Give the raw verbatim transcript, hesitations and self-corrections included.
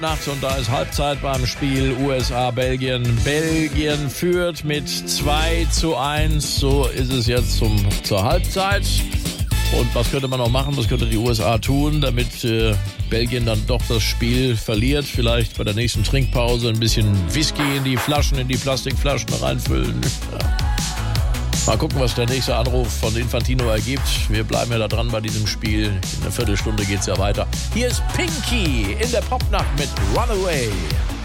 Nachts und da ist Halbzeit beim Spiel U S A-Belgien. Belgien führt mit zwei zu eins. So ist es jetzt zum, zur Halbzeit. Und was könnte man noch machen? Was könnte die U S A tun, damit äh, Belgien dann doch das Spiel verliert? Vielleicht bei der nächsten Trinkpause ein bisschen Whisky in die Flaschen, in die Plastikflaschen reinfüllen. Ja. Mal gucken, was der nächste Anruf von Infantino ergibt. Wir bleiben ja da dran bei diesem Spiel. In einer Viertelstunde geht's ja weiter. Hier ist Pinky in der Popnacht mit Runaway.